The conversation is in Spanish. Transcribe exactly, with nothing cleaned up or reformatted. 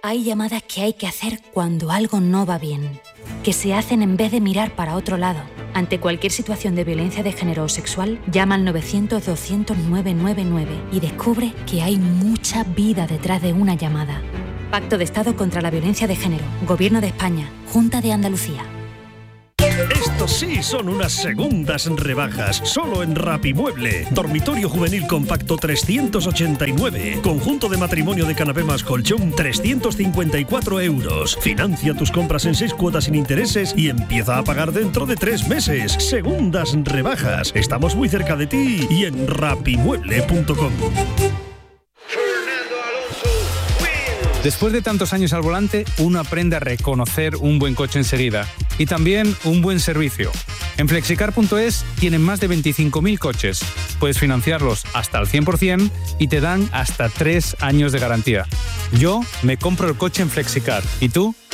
Hay llamadas que hay que hacer cuando algo no va bien, que se hacen en vez de mirar para otro lado. Ante cualquier situación de violencia de género o sexual, llama al novecientos doscientos nueve nueve nueve y descubre que hay mucha vida detrás de una llamada. Pacto de Estado contra la Violencia de Género. Gobierno de España. Junta de Andalucía. Estos sí son unas segundas rebajas, solo en Rapimueble. Dormitorio juvenil compacto trescientos ochenta y nueve. Conjunto de matrimonio de canapé más colchón trescientos cincuenta y cuatro euros. Financia tus compras en seis cuotas sin intereses y empieza a pagar dentro de tres meses. Segundas rebajas. Estamos muy cerca de ti y en rapimueble punto com. Después de tantos años al volante, uno aprende a reconocer un buen coche enseguida y también un buen servicio. En flexicar punto es tienen más de veinticinco mil coches. Puedes financiarlos hasta al cien por ciento y te dan hasta tres años de garantía. Yo me compro el coche en Flexicar. ¿Y tú?